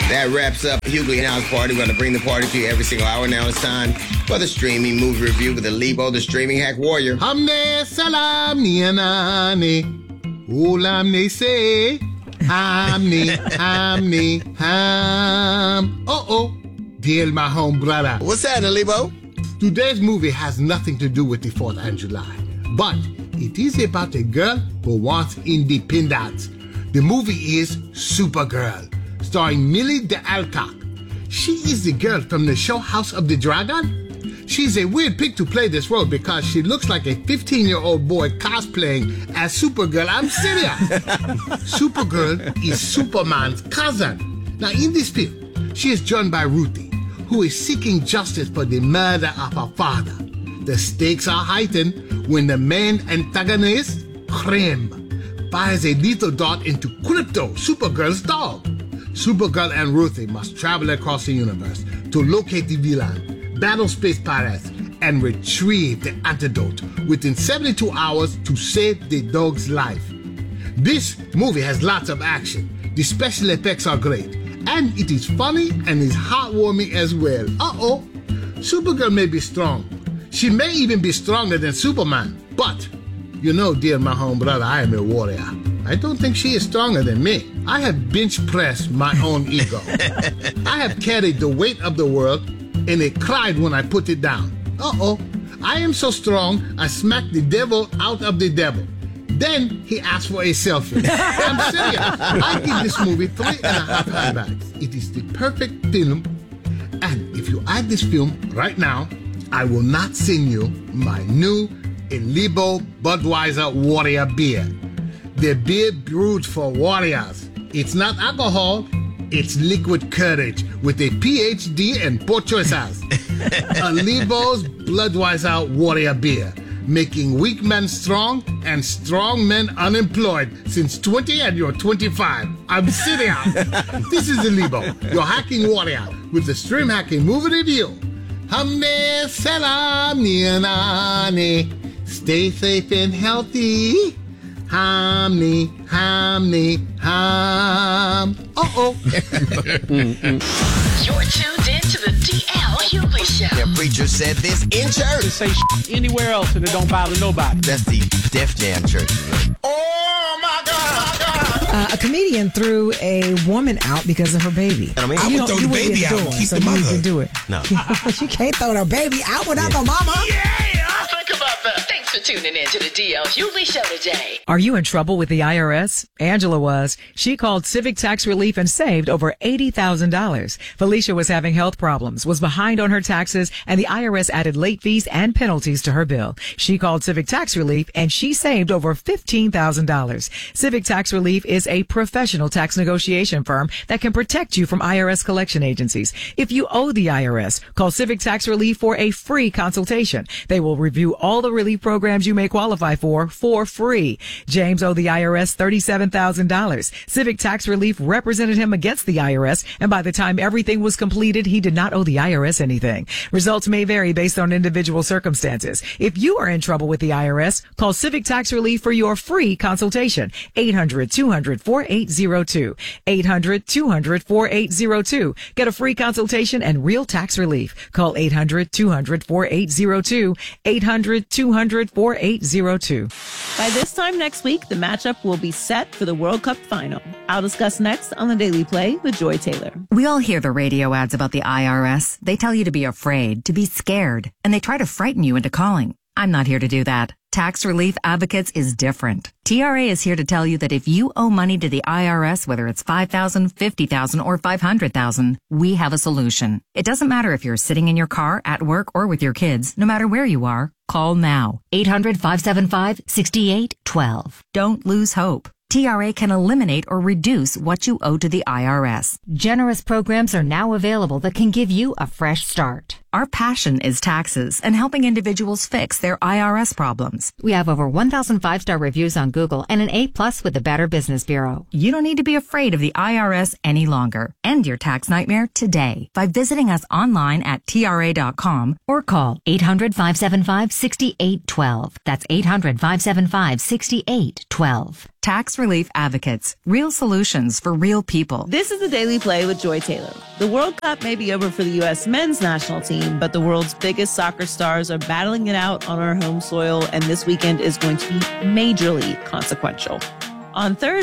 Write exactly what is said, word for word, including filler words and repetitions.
That wraps up Hughley House Party. We're going to bring the party to you every single hour. Now it's time for the streaming movie review with the Lebo, the streaming hack warrior. Hamne salam nianane. Ulam ne se. Hamne, hamne, ham. Uh-oh. Dear my home brother. What's that, Lebo? Today's movie has nothing to do with the fourth of July. But it is about a girl who wants independence. The movie is Supergirl, starring Millie de Alcock. She is the girl from the show House of the Dragon. She's a weird pick to play this role because she looks like a fifteen-year-old boy cosplaying as Supergirl. I'm serious. Supergirl is Superman's cousin. Now, in this film, she is joined by Ruthie, who is seeking justice for the murder of her father. The stakes are heightened when the main antagonist, Krim, fires a lethal dart into Crypto, Supergirl's dog. Supergirl and Ruthie must travel across the universe to locate the villain, battle space pirates, and retrieve the antidote within seventy-two hours to save the dog's life. This movie has lots of action. The special effects are great, and it is funny and is heartwarming as well. Uh-oh, Supergirl may be strong. She may even be stronger than Superman, but you know, dear my home brother, I am a warrior. I don't think she is stronger than me. I have bench pressed my own ego. I have carried the weight of the world, and it cried when I put it down. Uh-oh, I am so strong, I smacked the devil out of the devil. Then he asked for a selfie. I'm serious. I give this movie three and a half high bags. It is the perfect film, and if you add this film right now, I will not send you my new Lebo Budweiser Warrior beer. The beer brewed for warriors. It's not alcohol, it's liquid courage with a P H D and poor choices. A Lebo's Budweiser Warrior beer, making weak men strong and strong men unemployed since twenty and you're twenty-five. I'm serious. This is the Lebo, your hacking warrior, with the stream hacking movie review. Hamne salam nianane. Stay safe and healthy. Hamne, hamne, ham. Uh-oh. You're tuned in to the D L Hughley Show. The preacher said this in church. Say sh- anywhere else and it don't bother nobody. That's the Def Jam church. Oh, my God, my God. Uh, a comedian threw a woman out because of her baby. I mean, I would throw the baby out and keep so the mother. You can do it. No. She can't throw her baby out without the mama. Yeah, think about that. Thanks for tuning in to the D L Hughley Show today. Are you in trouble with the I R S? Angela was. She called Civic Tax Relief and saved over eighty thousand dollars. Felicia was having health problems, was behind on her taxes, and the I R S added late fees and penalties to her bill. She called Civic Tax Relief and she saved over fifteen thousand dollars. Civic Tax Relief is a professional tax negotiation firm that can protect you from I R S collection agencies. If you owe the I R S, call Civic Tax Relief for a free consultation. They will review all the relief programs you may qualify for for free. James owed the I R S thirty-seven thousand dollars. Civic Tax Relief represented him against the I R S, and by the time everything was completed, he did not owe the I R S anything. Results may vary based on individual circumstances. If you are in trouble with the I R S, call Civic Tax Relief for your free consultation. eight hundred, two hundred, forty-eight oh two. eight hundred, two hundred, forty-eight oh two. Get a free consultation and real tax relief. Call eight hundred, two hundred, forty-eight oh two. eight hundred, two hundred, forty-eight oh two. By this time next week, the matchup will be set for the World Cup final. I'll discuss next on the Daily Play with Joy Taylor. We all hear the radio ads about the I R S. They tell you to be afraid, to be scared, and they try to frighten you into calling. I'm not here to do that. Tax Relief Advocates is different. T R A is here to tell you that if you owe money to the I R S, whether it's five thousand dollars, fifty thousand dollars, or five hundred thousand dollars, we have a solution. It doesn't matter if you're sitting in your car, at work, or with your kids. No matter where you are, call now. eight hundred, five seven five, six eight one two. Don't lose hope. T R A can eliminate or reduce what you owe to the I R S. Generous programs are now available that can give you a fresh start. Our passion is taxes and helping individuals fix their I R S problems. We have over one thousand five-star reviews on Google and an A plus with the Better Business Bureau. You don't need to be afraid of the I R S any longer. End your tax nightmare today by visiting us online at T R A dot com or call eight hundred, five seven five, six eight one two. That's eight hundred, five seven five, six eight one two. Tax Relief Advocates. Real solutions for real people. This is the Daily Play with Joy Taylor. The World Cup may be over for the U S men's national team, but the world's biggest soccer stars are battling it out on our home soil, and this weekend is going to be majorly consequential. On Thursday,